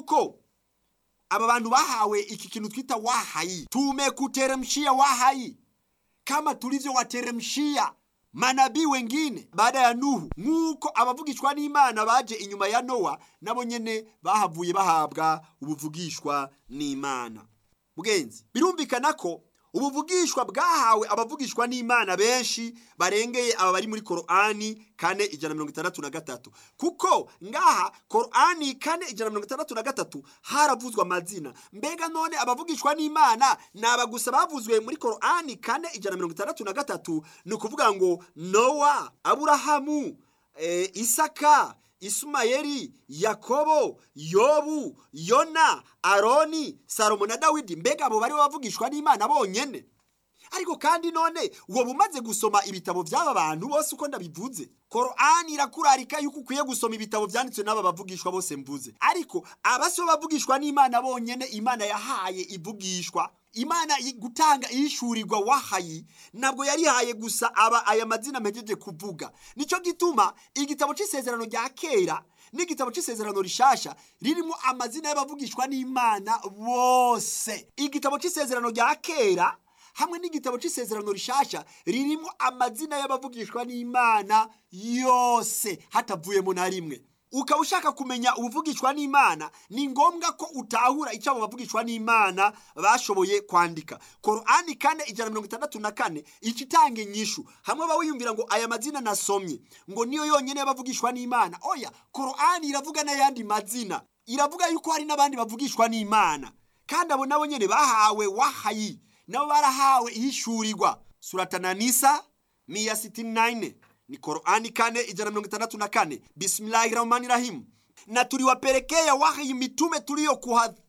yuko aba bantu bahawe iki kintu twita wahayi. Tumekuteremshia wahayi kama tulivyowateremshia manabii wengine baada ya Nuhu, nk'uko abavugishwa n'Imana baje inyuma ya Nowa nabo nyene bahavuye bahabwa ubuvugishwa n'Imana. Mugenzi, birumvikana ko ubuvugishwa bwahawe abavugishwa n'Imana benshi barengeye aba bari muri Korani 4:163, kuko ngaha Korani 4:163 haravuzwa amazina. Mbega none abavugishwa n'Imana naba gusa bavuzwe muri Korani 4:163? ni ukuvuga ngo Nowa, Aburahamu, Isaka, Ismaeli, Yakobo, Yobu, Yona, Aroni, Salomo na Dawidi. Mbega abo bari bavugishwa n'Imana bonyene? Ariko kandi none uwo bumaze gusoma ibitabo by'aba bantu bose uko ndabivuze, Korani irakurarika yuko ukwiye gusoma ibitabo byanditswe n'aba bavugishwa bose mvuze. Ariko abaso bavugishwa n'Imana bonyene Imana yahaye ivugishwa, Imana gutanga ishurirwa wahayi, nabwo yarihaye gusa aba aya mazina mpejeje kuvuga. Nico gituma igitabo c'isezerano rya kera n'igitabo c'isezerano rishasha ririmo amazina y'abavugishwa n'Imana bose. Igitabo c'isezerano rya kera hamwe n'igitabo c'isezerano rishasha ririmo amazina y'abavugishwa n'Imana yose hatavuyemo na rimwe. Ukaba ushaka kumenya ubuvugishwa n'Imana, ni ngombwa ko utahura icyo abo bavugishwa n'Imana bashoboye kwandika. Korani 4:164 ikitanga inyishu. Hamwe bawiyumvira ngo aya mazina nasomye ngo niyo yonyene y'abavugishwa n'Imana. Oya, Korani iravuga n'ayandi mazina, iravuga yuko hari n'abandi bavugishwa n'Imana, kandi abo nabo nyene bahawe wahayi, nabo barahawe ihishurirwa. Surata An-Nisa 169 ni Korani 4:164. Bismillahirrahmanirrahim. Na tuliwapelekea wahayi mitume tulio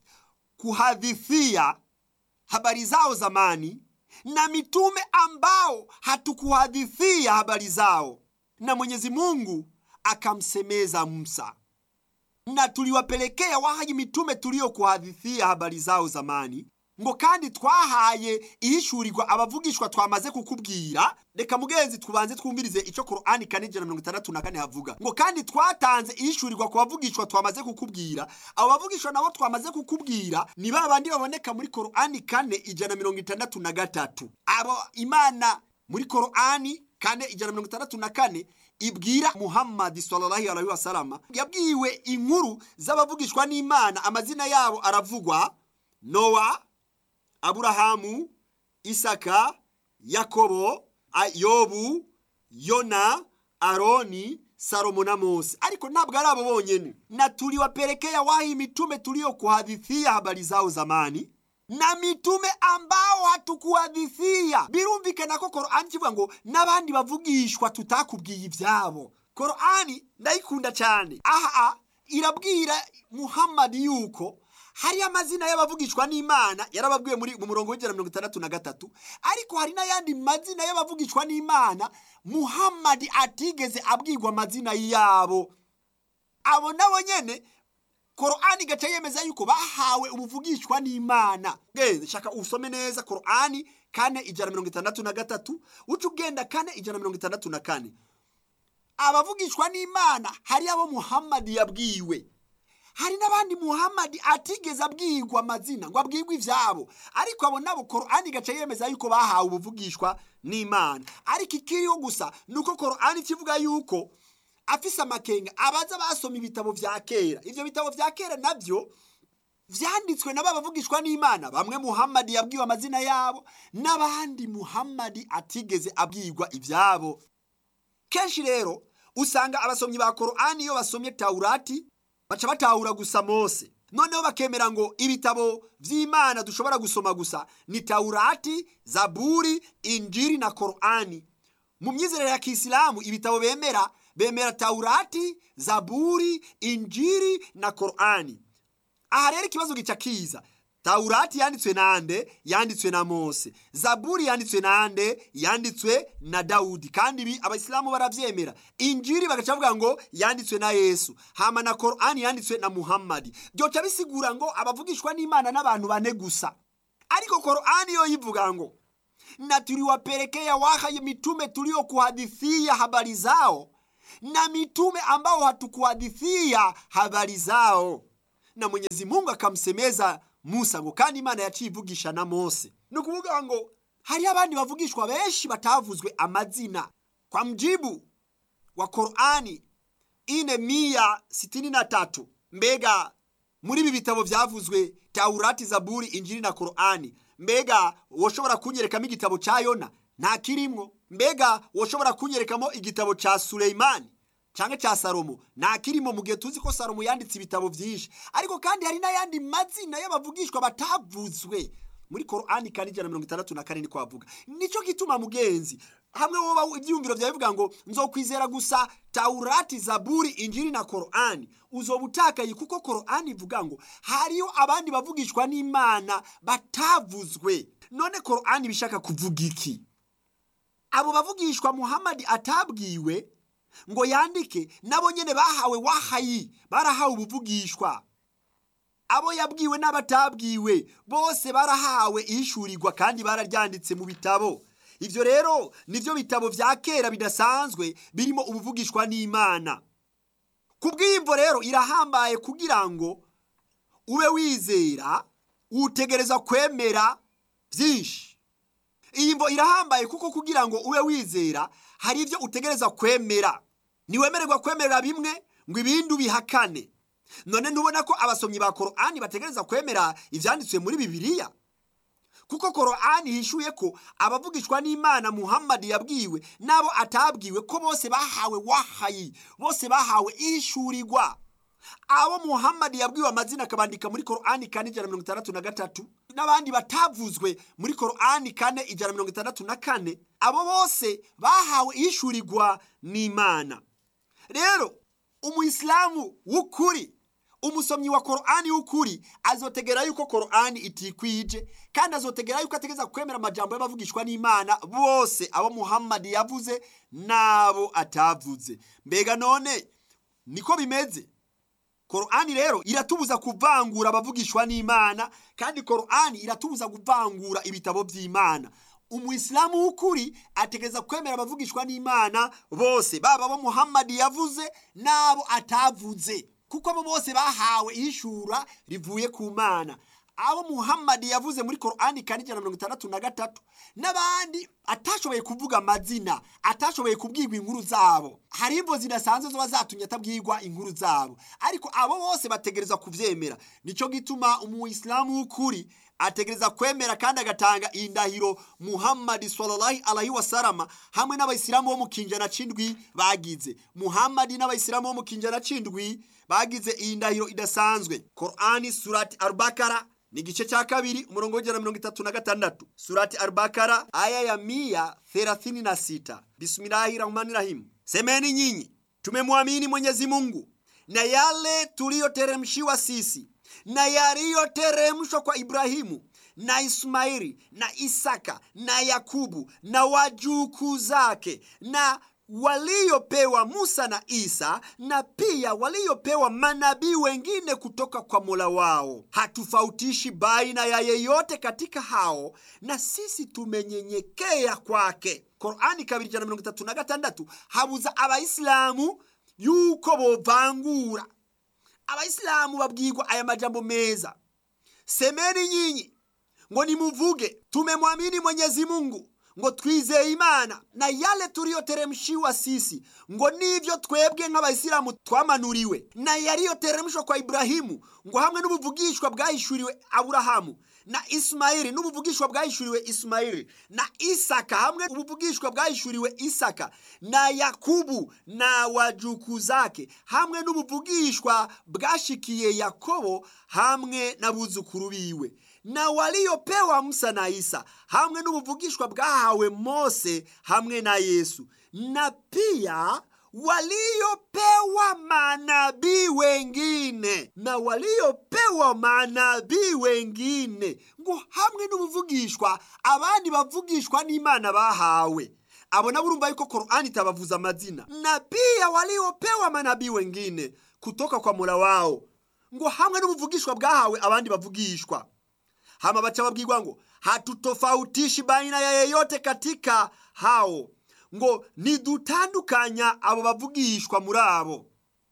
kuhadithia habari zao zamani, na mitume ambao hatukuhadithia habari zao, na Mwenyezi Mungu akamsemeza Musa. Na tuliwapelekea wahayi mitume tulio kuhadithia habari zao zamani, ngo kandi twahaye ihishurirwa abavugishwa twamaze kukubwira. Reka mugenzi tubanze twumvirize ico Korani 4:164 havuga. Ngo kandi twatanze ihishurirwa ku bavugishwa twamaze kukubwira. Abo bavugishwa nabo twamaze kukubwira ni babandi baboneka muri Korani 4:163. Abo Imana muri Korani 4:164 ibwira Muhammad sallallahu alaihi wasallam, yabwiwe inkuru z'abavugishwa n'Imana. Amazina yabo aravugwa: Nowa, Aburahamu, Isaka, Yakobo, Yobu, Yona, Aroni, Salomo na Mose. Ariko ntabwo ari abo bonyene. Na tuliwapelekea wahi mitume tulio kuhadithia habari zao zamani, na mitume ambao hatukuhadithia. Birumvikana ko Korani kivuga ngo n'abandi bavugishwa tutakubwiye ivyabo. Korani ndayikunda cyane. Irabwira Muhammad yuko hari amazina y'abavugishwa n'Imana yarababwiye mu murongo w'163, ariko hari n'ayandi mazina y'abavugishwa n'Imana Muhammad atigeze abwirwa amazina yabo. Abo nabo nyene Korani gaca yemeza yuko bahawe ubuvugishwa n'Imana. Shaka usome neza Korani 4:163, uca ugenda 4:164. Abavugishwa n'Imana hari abo Muhammad yabwiwe, hari n'abandi Muhammad atigeze abwirwa amazina ngo abwirwe ivyabo. Ariko abo nabo Korani gaca yemeza yuko bahawe ubuvugishwa n'Imana. Ariko ikiriho gusa nuko Korani kivuga yuko afise amakenga abaza basoma ibitabo vya kera. Ivyo bitabo vya kera navyo vyanditswe n'abavugishwa n'Imana. Bamwe Muhammad yabwiwe amazina yabo, n'abandi Muhammad atigeze abwirwa ivyabo. Kenshi rero usanga abasomyi ba Korani iyo basomye Taurati baca batahura gusa Mose, noneho bakemera ngo ibitabo vy'Imana dushobora gusoma gusa ni Taurati, Zaburi, Injili na Korani. Mu myizerere ya Kiislamu ibitabo bemera Taurati, Zaburi, Injili na Korani. Aha rero ikibazo gica kiza: Taurati yanditswe nande? Yanditswe na Mose. Zaburi yanditswe nande? Yanditswe na Daudi, kandi ibi abayisilamu baravyemera. Injili bagaca bavuga ngo yanditswe na Yesu, hama na Korani yanditswe na Muhammad. Byoca bisigura ngo abavugishwa n'Imana n'abantu bane gusa. Ariko Korani yo yivuga ngo na tuliwapelekea wahayi mitume tulio kuhadithia habari zao, na mitume ambao hatukuhadithia habari zao. na Mwenyezi Mungu akamsemeza Musa ngo kandi Imana yacivugisha na Mose. Nukuvuga ngo hari abandi bavugishwa benshi batavuzwe amazina. Kwa mjibu wa Qur'ani 463 mbega muri ibi bitabo vyavuzwe Taurati, Zaburi, Injili na Qur'ani, mbega woshobora kunyerekamo igitabo ca Yona? Nta kirimwo. Mbega woshobora kunyerekamo igitabo ca Suleimani canke ca Salomo? Nta kirimo, mu gihe tuzi ko Salomo yanditse ibitabo vyinshi. Ariko kandi hari n'ayandi mazina y'abavugishwa batavuzwe muri Qur'ani kandi 164 niko avuga. Nico gituma mugenzi, hamwe woba ivyumviro vyawe bivuga ngo nzokwizera gusa Taurati, Zaburi, Injili na Qur'ani, uzobutakaye, kuko Qur'ani ivuga ngo hariyo abandi bavugishwa n'Imana batavuzwe. None Qur'ani bishaka kuvuga iki? Abo bavugishwa Muhammad atabwiwe ngo yandike, nabo nyene bahawe wahayi, barahawe ubuvugishwa. Abo yabwiwe n'abatabwiwe bose barahawe ishurirwa kandi bararyanditse mu bitabo. Ivyo rero nivyo bitabo vya kera bidasanzwe birimo ubuvugishwa n'Imana. Kubw'imvo rero irahambaye kugira ngo ube wizera, utegereza kwemera byinshi. Iyi mvo irahambaye kuko kugira ngo ube wizera hari ivyo utegereza kwemera. Niwemererwa kwemerera bimwe ngo ibindi ubihakane. None ntubona ko abasomyi ba Qur'ani bategereza kwemera ivyanditswe muri Bibiliya? Kuko Qur'ani hishuye ko abavugishwa n'Imana Muhammad yabwiwe nabo atabwiwe ko bose bahawe wahayi, bose bahawe ishurirwa. Abo Muhammad yabwiwe amazina akabandika muri Qur'ani 463 n'abandi batavuzwe muri Qur'ani 464, abo bose bahawe ishurirwa n'Imana. Rero umuislamu w'ukuri, umusomyi wa Qur'ani w'ukuri azotegera yuko Qur'ani itikwije, kandi azotegera yuko ategeza kwemera amajambo y'abavugishwa n'Imana bose, abo Muhammad yavuze nabo atavuze. Mbega none niko bimeze? Qur'ani rero iratubuza kuvangura abavugishwa n'Imana, kandi Qur'ani iratubuza kuvangura ibitabo by'Imana. Umuislamu w'ukuri ategeza kwemera abavugishwa n'Imana bose, baba abo Muhammad yavuze nabo atavuze, kuko abo bose bahawe ishura rivuye ku Mana. Abo Muhammad yavuze muri Qur'ani 463 n'abandi atashoboye kuvuga amazina, atashoboye kubwirwa inkuru zabo. Hari imvo zidasanzwe zo bazatumye atabwirwa inkuru zabo, ariko abo bose bategereza kuvyemera. Nico gituma umuislamu w'ukuri ategereza kwemera kandi agatanga indahiro Muhammad sallallahu alaihi wasallam hamwe n'abayisilamu bo mu kinjana cindwi bagize. Muhammad n'abayisilamu bo mu kinjana cindwi bagize iyi ndahiro idasanzwe. Qur'ani surati Al-Baqara ni gice cya 2 umurongo wa 136. Surati Al-Baqara aya ya 136. Bismillahirrahmanirrahim. Semeni nyinyi tumemwamini Mwenyezi Mungu na yale tuliyoteremshiwa sisi na yaliyoteremshwa kwa Ibrahimu na Ismaili na Isaka na Yakubu na wajukuu zake, na waliopewa Musa na Isa, na pia waliopewa manabii wengine kutoka kwa Mola wao. Hatufautishi baina ya yeyote katika hao, na sisi tumenyenyekea kwake. Qur'ani 2:36 habuza abayisilamu yuko bovangura. Abayisilamu babwirwa aya majambo meza: semeni nyinyi ngo nimuvuge tumemwamini Mwenyezi Mungu, ngo twizeye Imana na yale tuliyoteremshiwa sisi, ngo nivyo twebwe nk'abayisilamu twamanuriwe, na yaliyoteremshwa kwa Ibrahimu, ngo hamwe n'ubuvugishwa bwahishuriwe Aburahamu, na Ismaili n'ubuvugishwa bwahishuriwe Ismaili, na Isaka hamwe n'ubuvugishwa bwahishuriwe Isaka, na Yakubu na wajukuu zake hamwe n'ubuvugishwa bwashikiye Yakobo hamwe n'abuzukuru biwe, na waliopewa Musa na Isa hamwe n'ubuvugishwa bwahawe Mose hamwe na Yesu, na pia waliopewa manabii wengine, na waliopewa manabii wengine, ngo hamwe n'ubuvugishwa abandi bavugishwa n'Imana bahawe. Abo naburumva yuko Qur'ani tabavuza amazina. Na pia waliopewa manabii wengine kutoka kwa Mola wao, ngo hamwe n'ubuvugishwa bwahawe abandi bavugishwa. Hama bacha babwirwa ngo hatutofautishi baina ya yeyote katika hao, ngo nidutandukanya abo bavugishwa muri abo.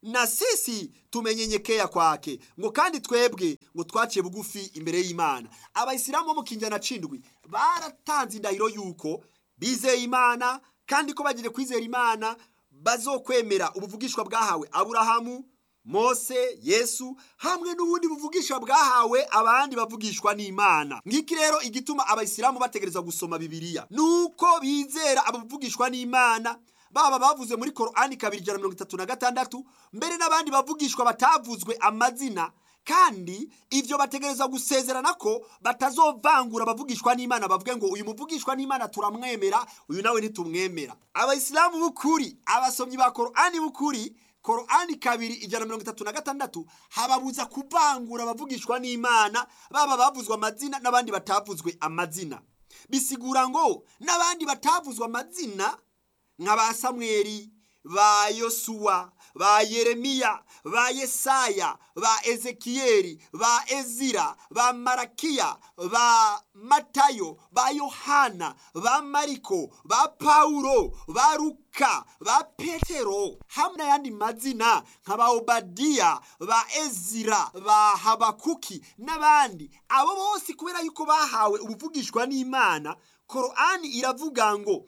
na sisi tumenyenyekea kwake, ngo kandi twebwe ngo twaciye bugufi imbere y'Imana. Abayisilamu mu kinjana cindwi baratanze indahiro yuko bizeye Imana kandi ko bagire kwizera Imana bazokwemera ubuvugishwa bwahawe Aburahamu, Mose, Yesu hamwe n'ubundi buvugishwa bwahawe abandi bavugishwa n'Imana. Ngiki rero igituma abayisilamu bategereza gusoma Bibiliya, nuko bizera abavugishwa n'Imana, baba bavuze muri Korani 2:36 mbere n'abandi bavugishwa batavuzwe amazina, kandi ivyo bategereza gusezerana ko batazovangura abavugishwa n'Imana bavuge ngo uyu muvugishwa n'Imana turamwemera, uyu nawe ntitumwemera. Abayisilamu b'ukuri, abasomyi ba Korani b'ukuri, Korani 2:36 hababuza kuvangura abavugishwa n'Imana, baba bavuzwe amazina n'abandi batavuzwe amazina. Bisigura ngo n'abandi batavuzwe amazina nka ba Samweli, ba Yosuwa, ba Yeremiya, ba Yesaya, ba Ezekiyeli, ba Ezira, ba Marakiya, ba Matayo, ba Yohana, ba Mariko, ba Paulo, ba Luka, ba Petero hamwe n'ayandi mazina nka ba Obadiya, ba Ezira, ba Habakuki n'abandi. Abo bose kubera yuko bahawe ubuvugishwa n'Imana, Korani iravuga ngo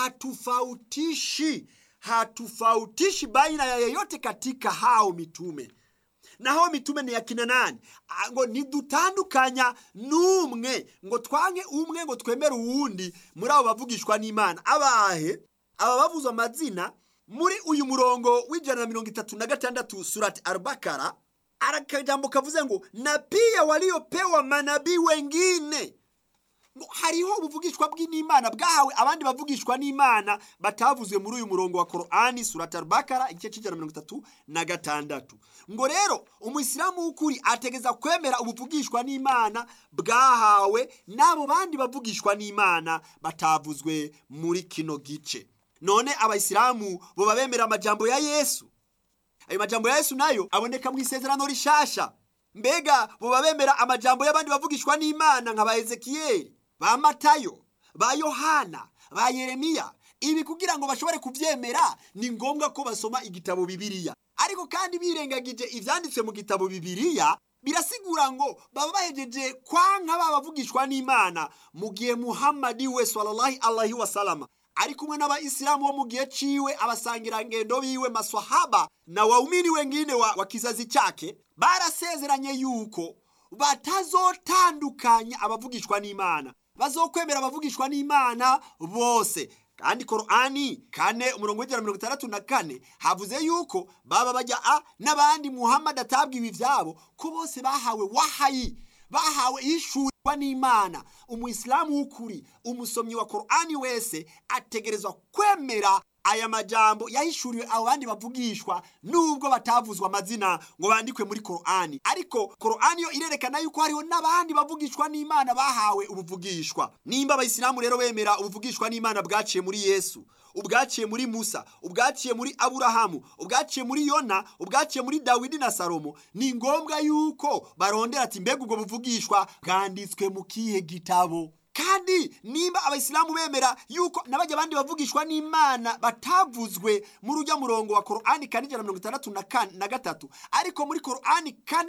hatufautishi baina ya yeyote katika hao mitume. Na hao mitume ni yakina nani? Ngo nidutandukanya n'umwe, ngo twange umwe ngo twemere uwundi muri abo bavugishwa n'Imana. Abahe aba bavuzwa amazina muri uyu murongo w'136 surati Al-Baqara, arakajambo kavuze ngo na pia waliopewa manabii wengine. Hariho ubuvugishwa bw'Imana bwahawe abandi bavugishwa n'Imana batavuzwe muri uyu murongo wa Korani surati Al-Baqara igice c'136. Ngo rero umuyisilamu w'ukuri ategeza kwemera ubuvugishwa n'Imana bwahawe n'abo bandi bavugishwa n'Imana batavuzwe muri kino gice. None abayisilamu bo babemera amajambo ya Yesu. Ayo majambo ya Yesu nayo aboneka mu isezerano rishasha. Mbega bo babemera amajambo y'abandi bavugishwa n'Imana nka ba Ezekiyeli, ba Matayo, ba Yohana, ba Yeremiya. Ibi kugira ngo bashobore kuvyemera ni ngombwa ko basoma igitabo Bibiliya. Ariko kandi birengagije ivyanditswe mu gitabo Bibiliya, birasigura ngo baba bahejeje kwanka babavugishwa n'Imana mu gihe Muhammadi we sallallahu alaihi wasallam ari kumwe n'abayisilamu bo mu gihe ciwe, abasangira ngendo biwe maswahaba na waumini wengine wa kizazi chake, barasezeranye yuko batazotandukanya abavugishwa n'Imana, bazokwemera abavugishwa n'Imana bose. Kandi Korani 4:64 havuze yuko baba bajya n'abandi Muhammad atabwiwe ivyabo ko bose bahawe wahayi, bahawe ishurwa n'Imana. Umuyisilamu w'ukuri, umusomyi wa Korani wese ategerezwa kwemera aya majambo yahishuriwe abandi bavugishwa nubwo batavuzwa amazina ngo bandikwe muri Korani. Ariko Korani yo irerekana yuko hariho n'abandi bavugishwa n'Imana bahawe ubuvugishwa. Nimba abayisilamu rero bemera ubuvugishwa n'Imana bwaciye muri Yesu, ubwaciye muri Musa, ubwaciye muri Aburahamu, ubwaciye muri Yona, ubwaciye muri Dawidi na Salomo, ni ngombwa yuko barondera ati mbega ubwo buvugishwa bwanditswe mu kihe gitabo? Kandi nimba abayisilamu bemera yuko nabajya abandi bavugishwa n'Imana batavuzwe muri ujya murongo wa Korani 4:63, ariko muri Korani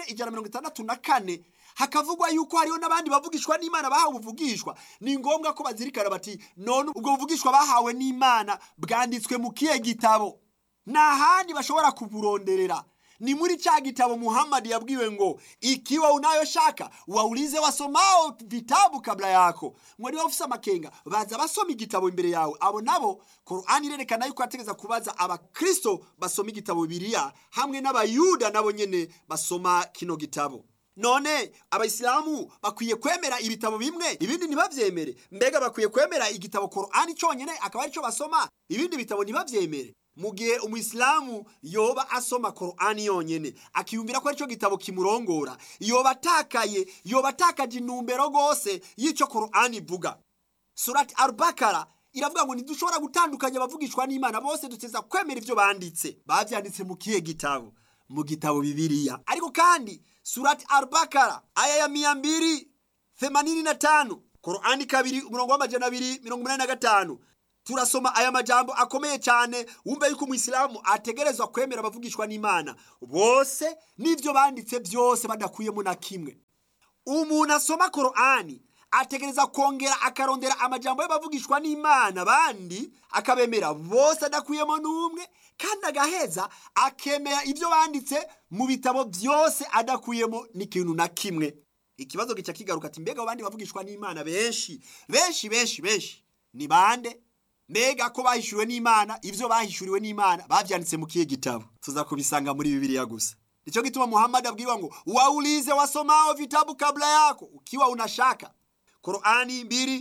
4:64 hakavugwa yuko hariho n'abandi bavugishwa n'Imana bahawe ubuvugishwa, ni ngombwa ko bazirikana bati none ubwo buvugishwa bahawe n'Imana bwanditswe mu kihe gitabo? Nta handi bashobora kuburonderera, ni muri cha gitabo Muhammad yabwiwe ngo ikiwa unayoshaka waulize wasomao vitabu kabla yako. Ngo ni ofisa makenga baza basoma igitabo imbere yawe. Abo nabo Korani irerekana yuko ategeza kubaza abakristo basoma igitabo Bibiliya hamwe n'abayuda nabo nyene basoma kino gitabo. None abayisilamu bakwiye kwemera ibitabo bimwe ibindi ntibavyemere? Mbega bakwiye kwemera igitabo Korani cyonyene akaba ari cyo basoma, ibindi bitabo ntibavyemere? Mu gihe umuyisilamu yoba asoma Korani yonyene akiyumvira ko aricyo gitabo kimurongora, yoba atakaje intumbero gose y'icyo Korani ivuga. Surati Al-Baqara iravuga ngo ntidushobora gutandukanya abavugishwa n'Imana, bose duteza kwemera ivyo banditse. Bavyanditse mu kihe gitabo? Mu gitabo Bibiliya. Ariko kandi Surati Al-Baqara aya ya 285, Korani 2:285 turasoma aya majambo akomeye cyane wumve yuko umuyisilamu ategerezwa kwemera abavugishwa n'Imana bose n'ivyo banditse byose badakuyemo na kimwe. Umuntu asoma Qur'ani ategereza kongera akarondera amajambo y'abavugishwa n'Imana bandi akabemera bose adakuyemo n'umwe, kandi agaheza akemera ivyo banditse mu bitabo byose adakuyemo n'ikintu na kimwe. Ikibazo gica kigaruka ati mbega abandi bavugishwa n'Imana benshi ni bande? Mbega ko bahishuriwe n'Imana ivyo bahishuriwe n'Imana bavyanditse mu kihe gitabo? Tuza kubisanga muri Bibiliya gusa. Nico gituma Muhammad abwirwa ngo waulize wasomao vitabu kabla yako ukiwa unashaka. Qur'ani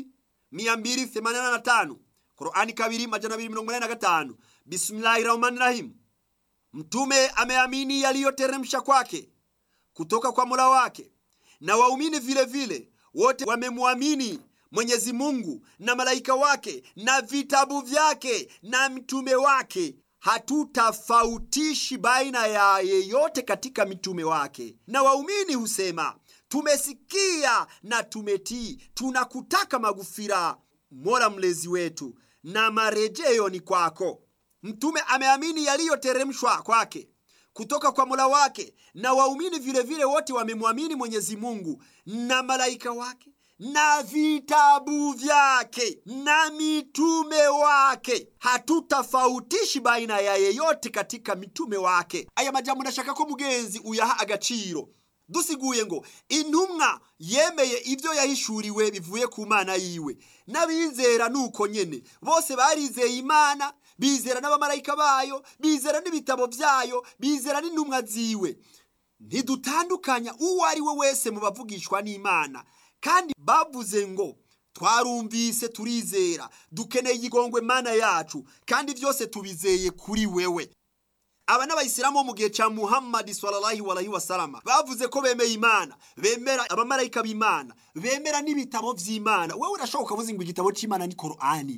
2:285, Qur'ani 2:285. Bismillahirrahmanirrahim. Mtume ameamini yaliyoteremsha kwake kutoka kwa Mola wake, na waumini vile vile wote wamemwamini Mwenyezi Mungu na malaika wake na vitabu vyake na mtume wake. Hatutafautishi baina ya yeyote katika mitume wake. Na waumini husema tumesikia na tumetii, tunakutaka maghfira Mola mlezi wetu, na marejeo ni kwako. Mtume ameamini yaliyoteremshwa kwake kutoka kwa Mola wake, na waumini vile vile wote wamemwamini Mwenyezi Mungu na malaika wake na vitabu vyake na mitume wake. Hatutafautishi baina ya yeyote katika mitume wake. Aya majambo ndashaka ko mugenzi uyaha agaciro. Dusiguye ngo intumwa yemeye ivyo yahishuriwe bivuye ku Mana yiwe, n'abizera nuko nyene bose barizeye Imana, bizera n'abamarayika bayo, bizera n'ibitabo vyayo, bizera n'intumwa ziwe. Ntidutandukanya uwo ari we wese mu bavugishwa n'Imana, kandi bavuze ngo twarumvise turizera, dukeneye igongwe Mana yacu, kandi byose tubizeye kuri wewe. Aba n'abayisilamu mu gihe cya Muhammad sallallahu alaihi wasallam bavuze ko bemeye Imana, bemera abamarayika b'Imana, bemera n'ibitabo vy'Imana. Wewe urashoboka kuvuga ngo igitabo c'Imana ni Qur'ani,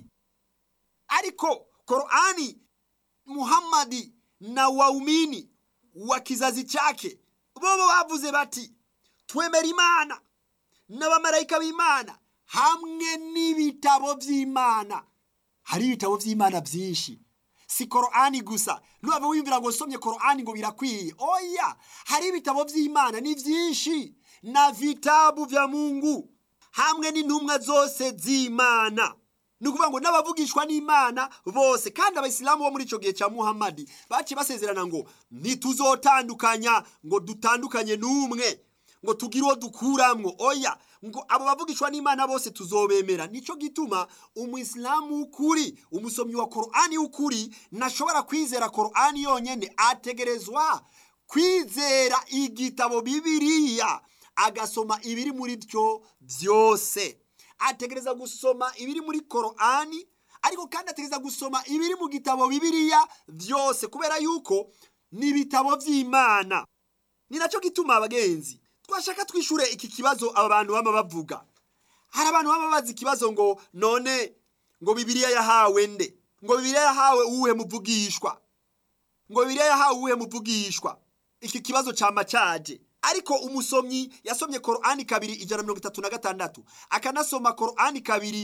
ariko Qur'ani Muhammad na waumini wa kizazi chake bobo bavuze bati twemera Imana n'abamarayika b'Imana hamwe n'ibitabo vy'Imana. Hari ibitabo vy'Imana byinshi, si Qur'ani gusa. Nuba wiyumvira ngo somye Qur'ani ngo birakwiye, oya, hari ibitabo vy'Imana ni byinshi, na vitabu vya Mungu hamwe n'intumwa zose z'Imana. Nukuvuga ngo n'abavugishwa n'Imana bose. Kandi abayisilamu bo muri ico gihe cya Muhammad baci basezerana ngo ntituzotandukanya, ngo dutandukanye n'umwe, ngo tugire uwo dukuramwo, oya, ngo abo bavugishwa n'Imana bose tuzobemera. Nico gituma umuyisilamu ukuri, umusomyi wa Qur'ani ukuri, nashobora kwizera Qur'ani yonyene, ategerezwa kwizera igitabo Bibiliya, agasoma ibiri muri byo byose. Ategereza gusoma ibiri muri Qur'ani, ariko kandi ategereza gusoma ibiri mu gitabo Bibiliya byose, kubera yuko ni bitabo vy'Imana. Ni naco gituma abagenzi twashaka twishure iki kibazo abantu bama bavuga. Hari abantu bama bazi ikibazo ngo none ngo Bibiliya yahawe nde? Ngo Bibiliya yahawe uwuhe muvugishwa? Ngo Bibiliya yahawe uwuhe muvugishwa? Iki kibazo cama caje. Ariko umusomyi yasomye Qur'ani 2:136, akanasoma Qur'ani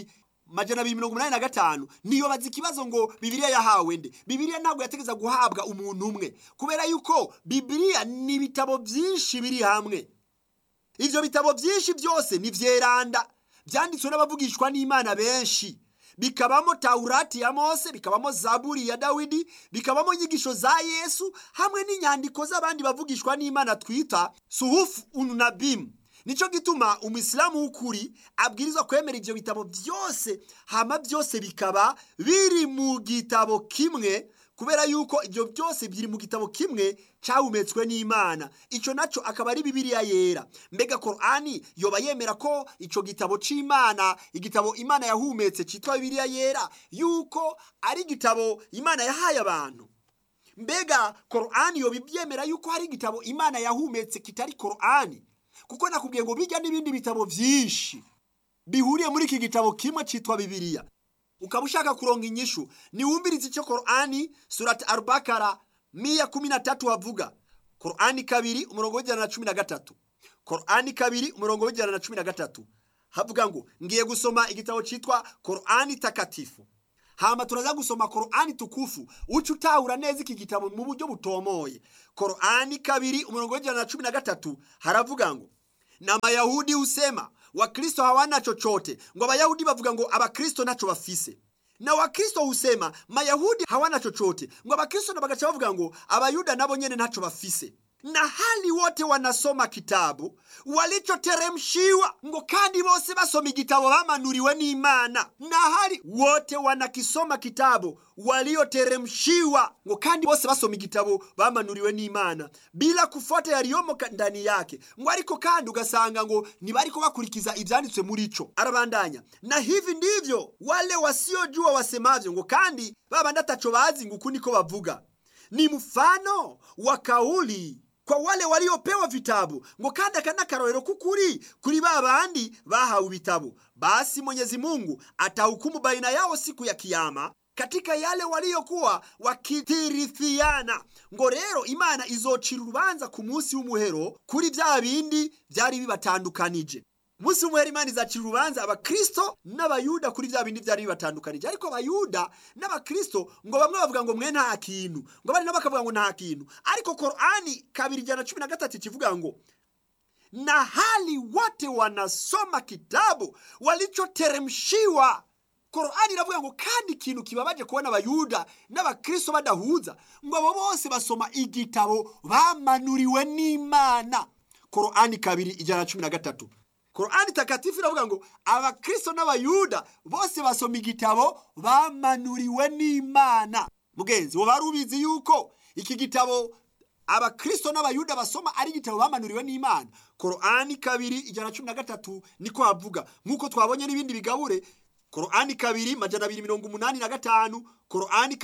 2:285, niyo bazi ikibazo ngo Bibiliya yahawe nde? Bibiliya ntabwo yategeza guhabwa umuntu umwe, kubera yuko Bibiliya ni bitabo byinshi biri hamwe. Ivyo bitabo byinshi byose ni vyeranda, byanditswe n'abavugishwa n'Imana benshi. Bikabamo Taurati ya Mose, bikabamo Zaburi ya Dawidi, bikabamo inyigisho za Yesu, hamwe n'inyandiko z'abandi bavugishwa n'Imana twita Suhuf Ununabim. Nico gituma umuyisilamu ukuri abwirizwa kwemera ivyo bitabo byose, hama byose bikaba biri mu gitabo kimwe, kubera yuko ivyo byose biri mu gitabo kimwe cahumetswe n'Imana. Ico naco akaba ari Bibiliya yera. Mbega Qur'ani yoba yemera ko ico gitabo c'Imana, igitabo Imana yahumetse citwa Bibiliya yera, yuko ari igitabo Imana yahaye abantu? Mbega Qur'ani yoba ibyemera yuko hari igitabo Imana yahumetse kitari Qur'ani? Kuko nakubwiye ngo bijya n'ibindi bitabo byinshi bihuriye muri iki gitabo kimwe citwa Bibiliya. Ukaba ushaka kuronga inyishu, ni wumbirize icyo Qur'ani surati Al-Baqara 113 havuga. Qur'ani 2:113, Qur'ani 2:113 havuga ngo ngiye gusoma igitabo citwa Qur'ani takatifu. hama turaza gusoma Qur'ani tukufu uca utahura neza iki gitabo mu buryo butomoye. Qur'ani 2:113 haravuga ngo na Mayahudi husema Wakristo hawana chochote, ngo Abayahudi bavuga ngo Abakristo nacho bafise. Na Wakristo husema Mayahudi hawana chochote, ngo Abakristo nabagacha bavuga ngo Abayuda nabo nyene nacho bafise. Na hali wote wanasoma kitabu walichoteremshiwa, ngo kandi bose basoma igitabo bamanuriwe n'Imana. Na hali wote wanakisoma kitabu walioteremshiwa, ngo kandi bose basoma igitabo bamanuriwe n'Imana bila kufuata yaliyomo ndani yake, ngo ariko kandi ugasanga ngo nibariko bakurikiza ivyanditswe muri ico. Arabandanya, na hivi ndivyo wale wasiojua wasemavyo, ngo kandi babandi ataco bazi ngo kuniko bavuga. Ni mfano wa kauli kwa wale waliopewa vitabu, ngo kandi akana karorero kukuri kuri babandi bahawe vitabu. Basi Mwenyezi Mungu atahukumu baina yao siku ya kiyama katika yale waliokuwa wakitirithiana. Ngo rero Imana izocira urubanza ku munsi w'umuhero kuri bya bindi byari bibatandukanije. Munsi w'umuhero Imana izacira urubanza Abakristo n'Abayuda kuri bya bindi byari bibatandukanije. Ariko Abayuda n'Abakristo ngo bamwe bavuga ngo mwe nta kintu, ngo abandi nabo bakavuga ngo nta kintu. Ariko Qur'ani 2:13 kivuga ngo na hali wote wanasoma kitabu walichoteremshiwa. Qur'ani iravuga ngo kandi ikintu kibabaje kubona Abayuda n'Abakristo badahuza, ngo abo bose basoma igitabo bamanuriwe n'Imana. Qur'ani 2:13. Qur'ani takatifu iravuga ngo Abakristo n'Abayuda bose basoma igitabo bamanuriwe n'Imana. Mugenzi, wo barubizi yuko iki gitabo Abakristo n'Abayuda basoma ari igitabo bamanuriwe n'Imana? Qur'ani 2:13 niko havuga, nkuko twabonye n'ibindi bigabure. Qur'ani 2:285, Qur'ani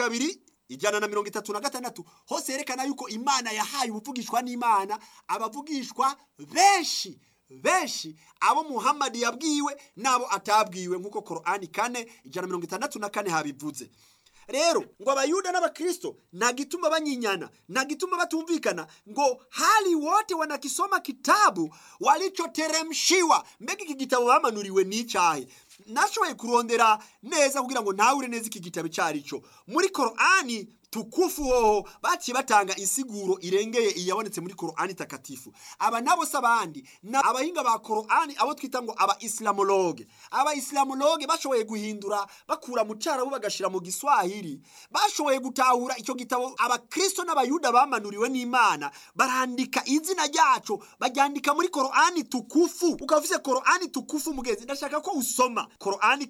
2:136 hose yerekana yuko Imana yahaye ubuvugishwa n'Imana abavugishwa benshi abo Muhammad yabwiwe nabo atabwiwe, nkuko Qur'ani 4:164 habivuze. Rero ngo Abayuda n'Abakristo nta gituma banyinyana, nta gituma batumvikana, ngo hali wote wanakisoma kitabu walichoteremshiwa. Mbega iki gitabo bamanuriwe n'icyahe? Nashoboye kurondera neza kugira ngo ntawure neza iki gitabo cyarico. Muri Qur'ani tukufu hoho baci batanga insiguro irengeye iyabonetse muri Qur'ani takatifu. Aba nabo sabandi na abahinga ba Qur'ani abo twita ngo aba islamologue. Aba islamologue bashoboye guhindura bakura mu cyarabu bagashira mu Giswahili, bashoboye gutahura icyo gitabo Abakristo n'Abayuda bamanuriwe n'Imana, barandika izina ryaco baryandika muri Qur'ani tukufu. Ukavuze Qur'ani tukufu mugenzi, ndashaka ko usoma Qur'ani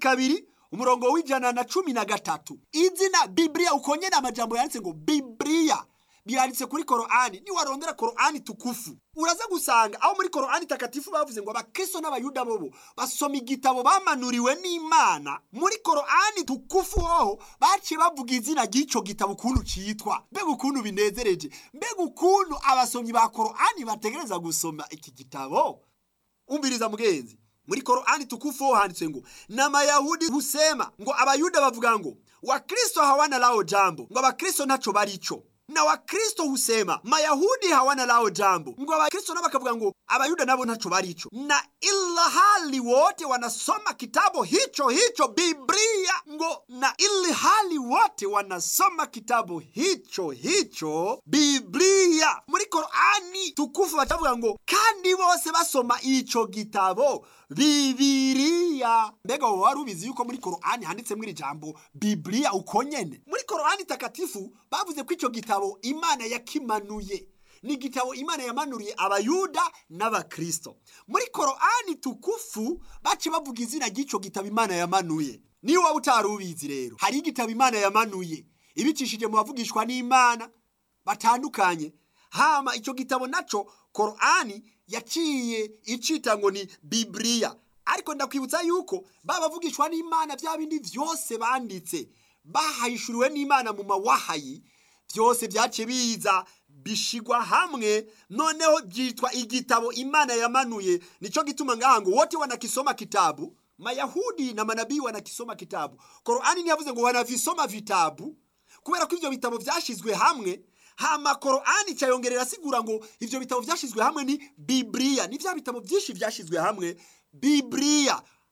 2:113. Izina Biblia ukonyene amajambo yanditse ngo Biblia byanditse kuri Qur'ani. Ni warondera Qur'ani tukufu uraza gusanga aho muri Qur'ani takatifu bavuze ngo Abakristo n'Abayuda bobo basoma igitabo bamanuriwe n'Imana. Muri Qur'ani tukufu hoho baci bavuga izina ry'ico gitabo ukuntu citwa. Mbega ukuntu binezereje, mbega ukuntu abasomyi ba Qur'ani bategereza gusoma iki gitabo. Umbiriza mugenzi, muri Qur'ani tukufu handitse ngo na Mayahudi husema, ngo Abayuda bavuga ngo Wakristo hawana lao jambo, ngo Abakristo nacho barico. Na Wakristo husema Mayahudi hawana lao jambo, ngo Abakristo nabo bakavuga ngo Abayuda nabo nacho barico. Na illa hali wote wanasoma kitabu hicho Biblia, ngo na illa hali wote wanasoma kitabu hicho Biblia. Muri Qur'ani tukufu batavuga ngo kandi bose basoma ico gitabo Biblia. Mbega warubizi yuko muri Qur'ani handitse muri jambo Biblia ukonyene? Muri Qur'ani takatifu bavuze ko ico gitabo Imana yakimanuye. Ni gitabo Imana yamanuriye Abayuda n'Abakristo. Muri Qur'ani tukufu baci bavuga izina ry'ico gitabo Imana yamanuye. Niba utarubizi rero, hari igitabo Imana yamanuye ibicishije mu bavugishwa n'Imana batandukanye. Hama ico gitabo naco Qur'ani yaciye icita ngo ni Biblia. Ariko ndakwibutsa yuko babavugishwa n'Imana bya bindi vyose banditse bahayishuriwe n'Imana mu mawahayi, byose byace biza bishigwa hamwe, noneho byitwa igitabo Imana yamanuye. Nico gituma ngaha ngo wote wanakisoma kitabu, Mayahudi na manabii wanakisoma kitabu. Qur'ani ntiyavuze ngo wanavisoma vitabu, kubera ko ivyo bitabo vyashizwe hamwe. Hama Qur'ani cyayongerera sigura ngo ivyo bitabo vyashizwe hamwe ni Biblia. Ni vya bitabo byinshi vyashizwe hamwe Biblia.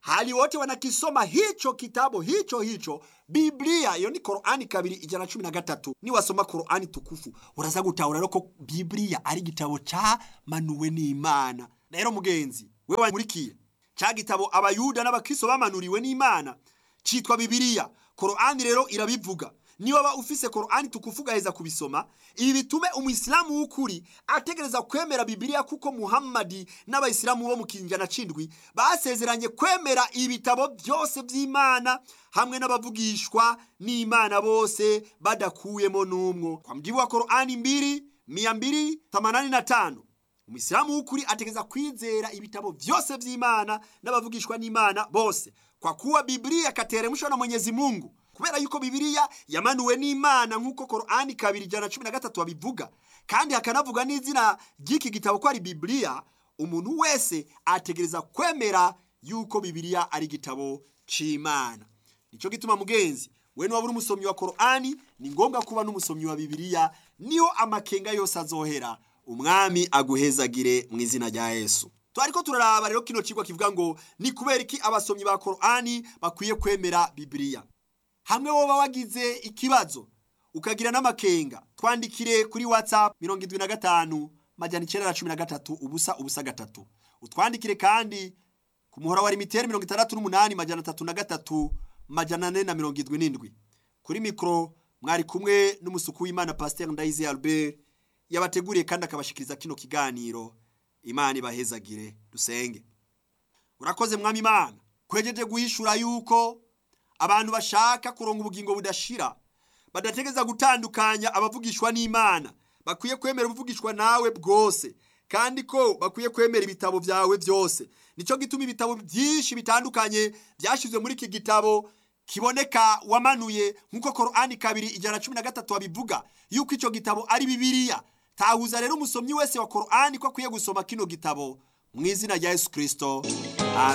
hali wote wanakisoma hicho kitabu hicho Biblia. Hiyo ni Qur'ani 2:113. Ni wasoma Qur'ani tukufu uraza gutahura rero ko Biblia ari gitabo ca manuwe n'Imana. Rero mugenzi wewe wamurikiye ca gitabo abayuda n'abakristo bamanuriwe n'Imana citwa Biblia. Qur'ani rero irabivuga. Niba waba ufise Qur'ani tukufu gaheza kubisoma, ibi bitume umuislamu w'ukuri ategereza kwemera Biblia, kuko Muhammadi n'abayisilamu bo mu kinjana cindwi basezeranye kwemera ibitabo byose by'Imana hamwe n'abavugishwa n'Imana bose badakuyemo n'umwe. Kwa mujibu wa Qur'ani 2:285 umuislamu w'ukuri ategereza kwizera ibitabo byose by'Imana n'abavugishwa n'Imana bose, kwa kuwa Biblia kateremshwa na Mwenyezi Mungu. Kubera yuko Biblia yamanuwe n'Imana nk'uko Qur'ani 2:113 babivuga, kandi hakanavuga n'izina ry'iki gitabo ko ari Biblia, umuntu wese ategereza kwemera yuko Biblia ari gitabo c'Imana. Nico gituma mugenzi, we waburi umusomyi wa Qur'ani ni ngombwa kuba n'umusomyi wa Biblia, niho amakenga yose azohera. Umwami aguhezagire mu izina rya Yesu. Twariko turaraba rero kino cigwa kivuga ngo ni kubera iki abasomyi ba Qur'ani bakwiye kwemera Biblia. Hamwe woba wagize ikibazo ukagira n'amakenga, twandikire kuri WhatsApp 75 utwandikire kandi ku muhora wa limiteri 68 kuri mikro mwari kumwe n'umusuku w'Imana Pasteur Ndayize Albert yabateguriye kandi akabashikiriza kino kiganiro. Imana ibahezagire. Dusenge. Urakoze mwami Imana, kwejeje guhishura yuko abantu bashaka kuronka ubugingo budashira badategeza gutandukanya abavugishwa n'Imana, bakwiye kwemera ubuvugishwa nawe bwose, kandi ko bakwiye kwemera ibitabo byawe byose. Nico gituma ibitabo byinshi bitandukanye byashizwe muri iki gitabo kiboneka wamanuye nk'uko Qur'ani 2:113 babivuga yuko ico gitabo ari Biblia. Tahuza rero umusomyi wese wa Qur'ani ko akwiye gusoma kino gitabo mu izina rya Yesu Kristo. Amen.